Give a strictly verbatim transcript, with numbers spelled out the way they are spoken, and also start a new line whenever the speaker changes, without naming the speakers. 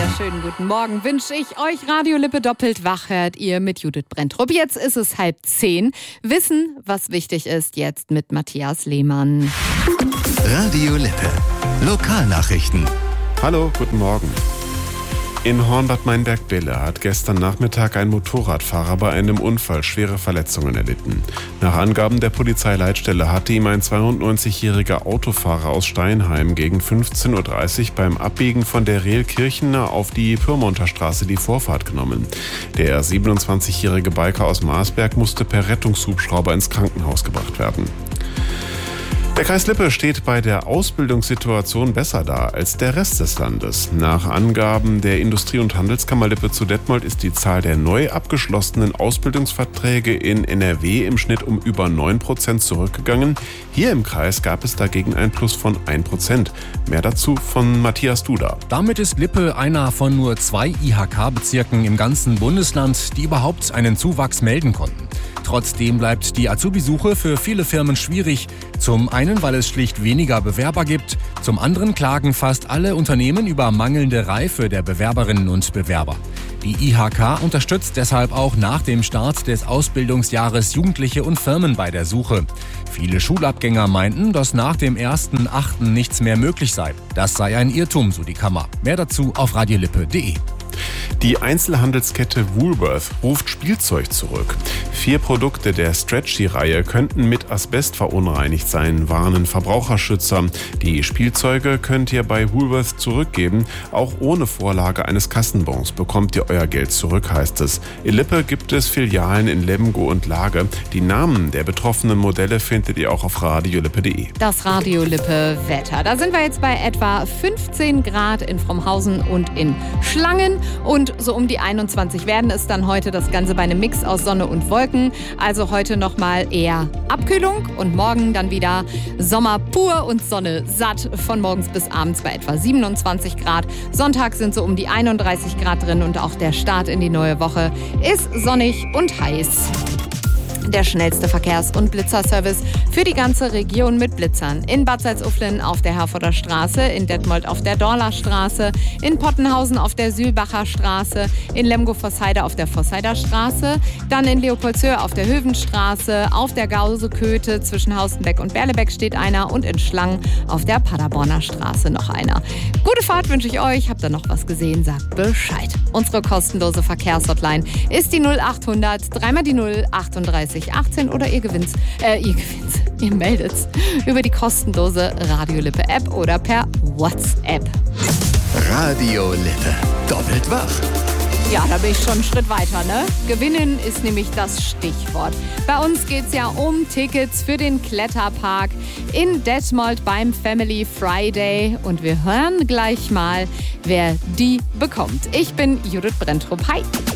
wunderschönen guten Morgen wünsche ich euch. Radio Lippe doppelt wach hört ihr mit Judith Brenntrup. Jetzt ist es halb zehn. Wissen, was wichtig ist, jetzt mit Matthias Lehmann.
Radio Lippe. Lokalnachrichten.
Hallo, guten Morgen. In Hornbad Meinberg-Bille hat gestern Nachmittag ein Motorradfahrer bei einem Unfall schwere Verletzungen erlitten. Nach Angaben der Polizeileitstelle hatte ihm ein zweiundneunzigjähriger Autofahrer aus Steinheim gegen fünfzehn Uhr dreißig beim Abbiegen von der Rehlkirchener auf die Pyrmonter Straße die Vorfahrt genommen. Der siebenundzwanzigjährige Biker aus Marsberg musste per Rettungshubschrauber ins Krankenhaus gebracht werden. Der Kreis Lippe steht bei der Ausbildungssituation besser da als der Rest des Landes. Nach Angaben der Industrie- und Handelskammer Lippe zu Detmold ist die Zahl der neu abgeschlossenen Ausbildungsverträge in N R W im Schnitt um über neun Prozent zurückgegangen. Hier im Kreis gab es dagegen ein Plus von ein Prozent. Mehr dazu von Matthias Duda.
Damit ist Lippe einer von nur zwei I H K-Bezirken im ganzen Bundesland, die überhaupt einen Zuwachs melden konnten. Trotzdem bleibt die Azubi-Suche für viele Firmen schwierig. Zum einen, weil es schlicht weniger Bewerber gibt. Zum anderen klagen fast alle Unternehmen über mangelnde Reife der Bewerberinnen und Bewerber. Die I H K unterstützt deshalb auch nach dem Start des Ausbildungsjahres Jugendliche und Firmen bei der Suche. Viele Schulabgänger meinten, dass nach dem ersten Achten nichts mehr möglich sei. Das sei ein Irrtum, so die Kammer. Mehr dazu auf radiolippe punkt de.
Die Einzelhandelskette Woolworth ruft Spielzeug zurück. Vier Produkte der Stretchy-Reihe könnten mit Asbest verunreinigt sein, warnen Verbraucherschützer. Die Spielzeuge könnt ihr bei Woolworth zurückgeben. Auch ohne Vorlage eines Kassenbons bekommt ihr euer Geld zurück, heißt es. In Lippe gibt es Filialen in Lemgo und Lage. Die Namen der betroffenen Modelle findet ihr auch auf radiolippe punkt de.
Das Radio Lippe Wetter. Da sind wir jetzt bei etwa fünfzehn Grad in Frommhausen und in Schlangen. Und so um die einundzwanzig werden es dann heute, das Ganze bei einem Mix aus Sonne und Wolken. Also heute nochmal eher Abkühlung und morgen dann wieder Sommer pur und Sonne satt. Von morgens bis abends bei etwa siebenundzwanzig Grad. Sonntag sind so um die einunddreißig Grad drin und auch der Start in die neue Woche ist sonnig und heiß. Der schnellste Verkehrs- und Blitzerservice für die ganze Region mit Blitzern. In Bad Salzuflen auf der Herforder Straße, in Detmold auf der Dorler Straße, in Pottenhausen auf der Sühlbacher Straße, in Lemgo-Vossheide auf der Vosseider Straße, dann in Leopoldshöhe auf der Hövenstraße, auf der Gauseköthe zwischen Haustenbeck und Berlebeck steht einer und in Schlangen auf der Paderborner Straße noch einer. Gute Fahrt wünsche ich euch. Habt ihr noch was gesehen? Sagt Bescheid. Unsere kostenlose Verkehrshotline ist die null achthundert, dreimal die null achtunddreißig achtzehn oder ihr gewinnt, äh, ihr gewinnt, ihr meldet's über die kostenlose Radio Lippe App oder per WhatsApp.
Radio Lippe. Doppelt wach.
Ja, da bin ich schon einen Schritt weiter, ne? Gewinnen ist nämlich das Stichwort. Bei uns geht's ja um Tickets für den Kletterpark in Detmold beim Family Friday. Und wir hören gleich mal, wer die bekommt. Ich bin Judith Brenntrup. Hi!